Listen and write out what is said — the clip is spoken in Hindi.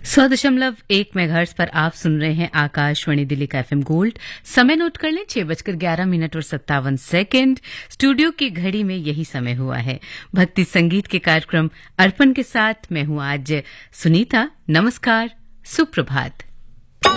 100.1 मेगाहर्ट्ज पर आप सुन रहे हैं आकाशवाणी दिल्ली का एफएम गोल्ड। समय नोट कर लें 6:11 और 57 सेकंड। स्टूडियो की घड़ी में यही समय हुआ है। भक्ति संगीत के कार्यक्रम अर्पण के साथ मैं हूं आज सुनीता। नमस्कार, सुप्रभात।